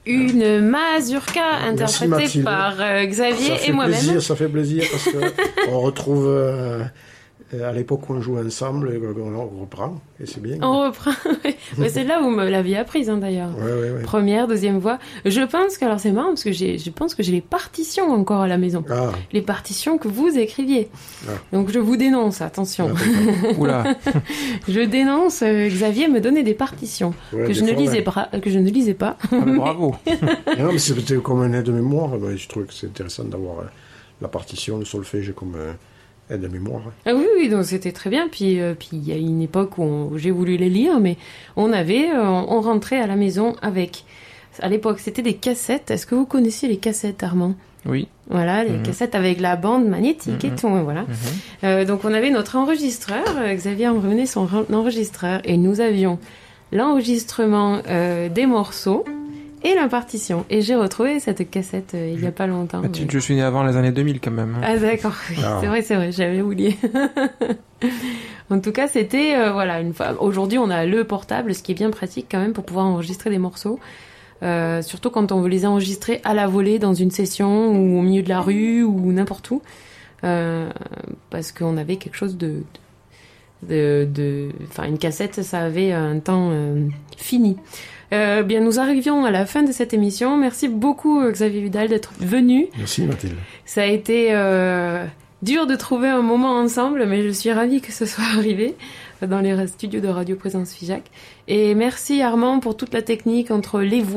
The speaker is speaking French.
une mazurka interprétée par Xavier et moi-même. Ça fait plaisir parce qu'on retrouve à l'époque où on jouait ensemble, on reprend, et c'est bien. On reprend, oui. C'est là où vous me l'aviez apprise, d'ailleurs. Ouais. Première, deuxième voix. Je pense que, alors c'est marrant, parce que je pense que j'ai les partitions encore à la maison. Ah. Les partitions que vous écriviez. Ah. Donc je vous dénonce, attention. Oula. Je dénonce, Xavier me donnait des partitions que je ne lisais pas. Ah, bravo. Non, mais c'était comme un aide-mémoire. Je trouve que c'est intéressant d'avoir la partition, le solfège comme aide-mémoire. Ah oui, donc c'était très bien. Puis il y a une époque où j'ai voulu les lire, mais on rentrait à la maison avec. À l'époque, c'était des cassettes. Est-ce que vous connaissiez les cassettes, Armand ? Oui. Voilà, les cassettes avec la bande magnétique et tout, voilà. Donc on avait notre enregistreur, Xavier emmenait son enregistreur, et nous avions l'enregistrement des morceaux et la partition. Et j'ai retrouvé cette cassette il y a pas longtemps. Ah, je suis né avant les années 2000 quand même. Ah d'accord, oui, c'est vrai, j'avais oublié. En tout cas, c'était, une fois. Aujourd'hui, on a le portable, ce qui est bien pratique quand même pour pouvoir enregistrer des morceaux. Surtout quand on veut les enregistrer à la volée dans une session ou au milieu de la rue ou n'importe où, parce qu'on avait quelque chose une cassette, ça avait un temps fini. Bien, nous arrivions à la fin de cette émission. Merci beaucoup Xavier Vidal d'être venu. Merci Mathilde. Ça a été dur de trouver un moment ensemble, mais je suis ravie que ce soit arrivé dans les studios de Radio Présence Figeac. Et merci Armand pour toute la technique entre les voix